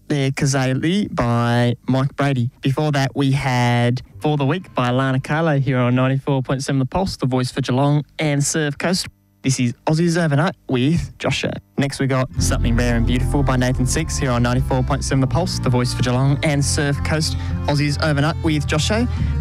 there, Kazali by Mike Brady. Before that, we had For the Week by Lana Carlo here on 94.7 The Pulse, the voice for Geelong and Surf Coast. This is Aussies Overnight with Josh Show. Next, we got Something Rare and Beautiful by Nathan Six here on 94.7 The Pulse, the voice for Geelong and Surf Coast. Aussies Overnight with Josh Show.